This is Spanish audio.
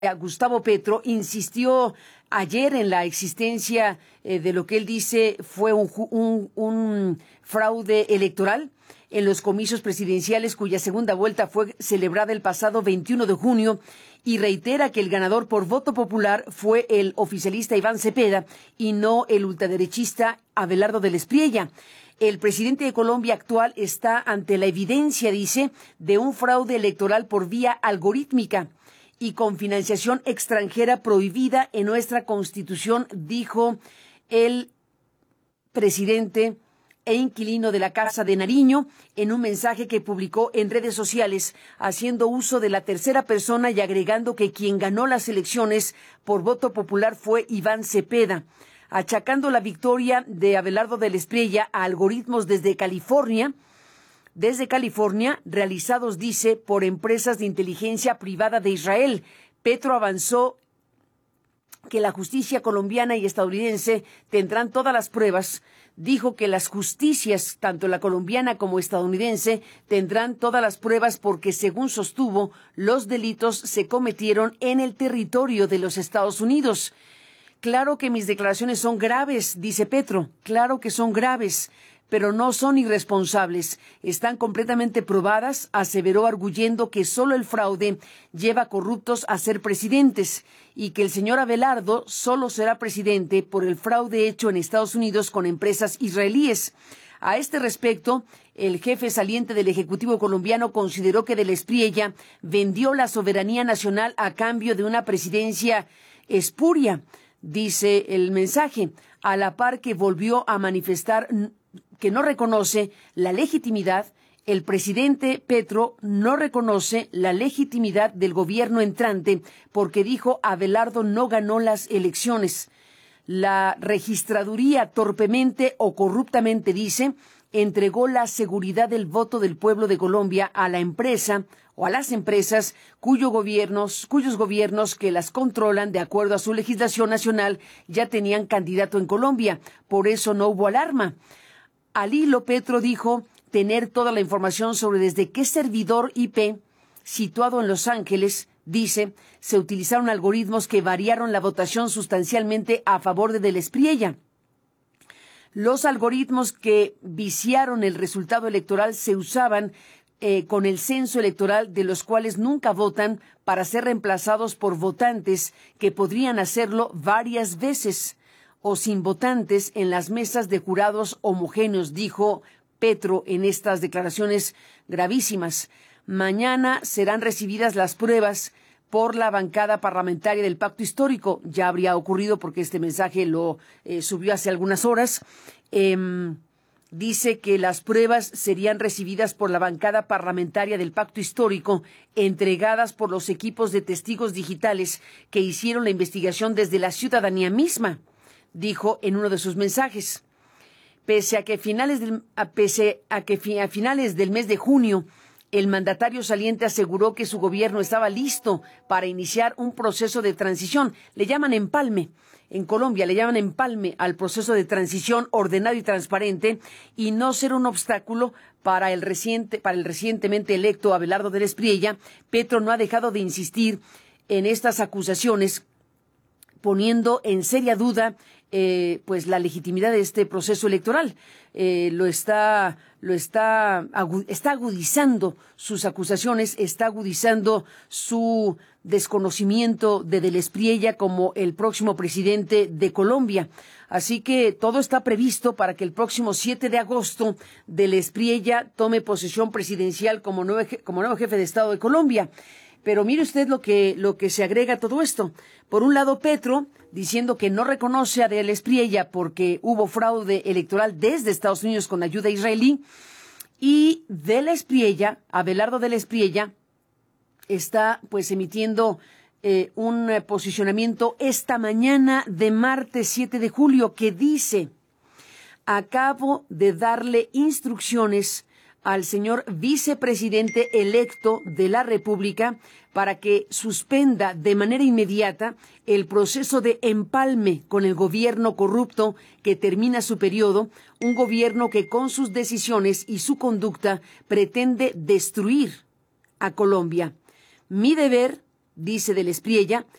Gustavo Petro insistió ayer en la existencia de lo que él dice fue un fraude electoral en los comicios presidenciales cuya segunda vuelta fue celebrada el pasado 21 de junio y reitera que el ganador por voto popular fue el oficialista Iván Cepeda y no el ultraderechista Abelardo del Espriella. El presidente de Colombia actual está ante la evidencia, dice, de un fraude electoral por vía algorítmica y con financiación extranjera prohibida en nuestra Constitución, dijo el presidente e inquilino de la Casa de Nariño en un mensaje que publicó en redes sociales, haciendo uso de la tercera persona y agregando que quien ganó las elecciones por voto popular fue Iván Cepeda, achacando la victoria de Abelardo del Espriella a algoritmos desde California, realizados, dice, por empresas de inteligencia privada de Israel. Petro avanzó que la justicia colombiana y estadounidense tendrán todas las pruebas. Dijo que las justicias, tanto la colombiana como estadounidense, tendrán todas las pruebas porque, según sostuvo, los delitos se cometieron en el territorio de los Estados Unidos. Claro que mis declaraciones son graves, dice Petro, claro que son graves, pero no son irresponsables. Están completamente probadas, aseveró arguyendo que solo el fraude lleva a corruptos a ser presidentes y que el señor Abelardo solo será presidente por el fraude hecho en Estados Unidos con empresas israelíes. A este respecto, el jefe saliente del Ejecutivo colombiano consideró que del Espriella vendió la soberanía nacional a cambio de una presidencia espuria, dice el mensaje, a la par que volvió a manifestar que no reconoce la legitimidad. El presidente Petro no reconoce la legitimidad del gobierno entrante porque dijo Abelardo no ganó las elecciones. La registraduría torpemente o corruptamente, dice, entregó la seguridad del voto del pueblo de Colombia a la empresa o a las empresas cuyos gobiernos que las controlan de acuerdo a su legislación nacional ya tenían candidato en Colombia. Por eso no hubo alarma. Al hilo, Petro dijo tener toda la información sobre desde qué servidor IP situado en Los Ángeles, dice, se utilizaron algoritmos que variaron la votación sustancialmente a favor de del Espriella. Los algoritmos que viciaron el resultado electoral se usaban con el censo electoral, de los cuales nunca votan, para ser reemplazados por votantes que podrían hacerlo varias veces o sin votantes en las mesas de jurados homogéneos, dijo Petro en estas declaraciones gravísimas. Mañana serán recibidas las pruebas por la bancada parlamentaria del Pacto Histórico. Ya habría ocurrido porque este mensaje lo subió hace algunas horas. Dice que las pruebas serían recibidas por la bancada parlamentaria del Pacto Histórico, entregadas por los equipos de testigos digitales que hicieron la investigación desde la ciudadanía misma, dijo en uno de sus mensajes. Pese a que a finales del mes de junio, el mandatario saliente aseguró que su gobierno estaba listo para iniciar un proceso de transición. Le llaman empalme. En Colombia le llaman empalme al proceso de transición ordenado y transparente y no ser un obstáculo para el recientemente electo Abelardo del Espriella. Petro no ha dejado de insistir en estas acusaciones, poniendo en seria duda pues la legitimidad de este proceso electoral. Está agudizando sus acusaciones, está agudizando su desconocimiento de del Espriella como el próximo presidente de Colombia. Así que todo está previsto para que el próximo 7 de agosto del Espriella tome posesión presidencial como nuevo jefe de Estado de Colombia. Pero mire usted lo que se agrega a todo esto. Por un lado, Petro diciendo que no reconoce a del Espriella porque hubo fraude electoral desde Estados Unidos con ayuda israelí, y del Espriella, Abelardo del Espriella, está pues emitiendo un posicionamiento esta mañana de martes 7 de julio que dice: acabo de darle instrucciones al señor vicepresidente electo de la República para que suspenda de manera inmediata el proceso de empalme con el gobierno corrupto que termina su periodo, un gobierno que con sus decisiones y su conducta pretende destruir a Colombia. Mi deber, dice del Espriella,